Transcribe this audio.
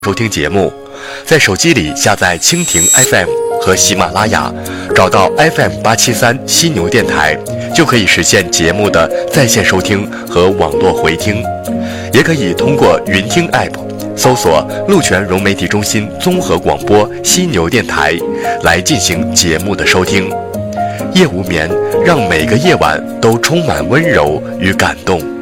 收听节目，在手机里下载蜻蜓 FM 和喜马拉雅，找到 FM873犀牛电台，就可以实现节目的在线收听和网络回听。也可以通过云听 App 搜索鹿泉融媒体中心综合广播犀牛电台来进行节目的收听。夜无眠，让每个夜晚都充满温柔与感动。